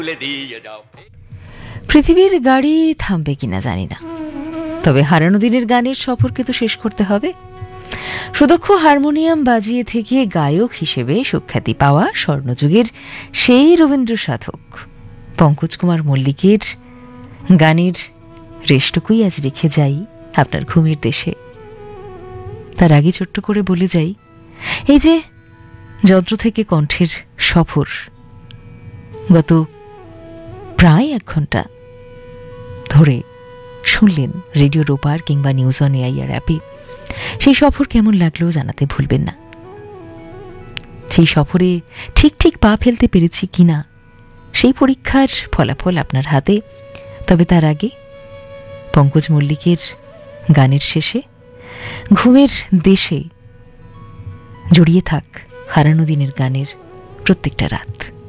পৃথিবীর গাড়ি থামবে কিনা জানি না, তবে হারানো দিনের গানের সফরকে তো শেষ করতে হবে। সুদক্ষ হারমোনিয়াম বাজিয়ে থেকে গায়ক হিসেবে সুখ্যাতি পাওয়া স্বর্ণযুগের সেই রবীন্দ্র সাধক পঙ্কজ কুমার মল্লিকের গানের রেশটুকুই আজ রেখে যাই আপনার ঘুমের দেশে। তার আগে ছোট্ট করে বলে যাই, এই যে যন্ত্র থেকে কণ্ঠের সফর গত প্রায় 1 ঘন্টা ধরে শুনলেন রেডিও রোপার কিংবা নিউজ অন এআইআর অ্যাপে, সেই সফর কেমন লাগলো জানাতে ভুলবেন না। সেই সফরে ঠিক ঠিক পা ফেলতে পেরেছি কিনা সেই পরীক্ষার ফলাফল আপনার হাতে। তবে তার আগে পঙ্কজ মল্লিকের গানের শেষে ঘুমের দেশে জড়িয়ে থাক হারানো দিনের গানের প্রত্যেকটা রাত।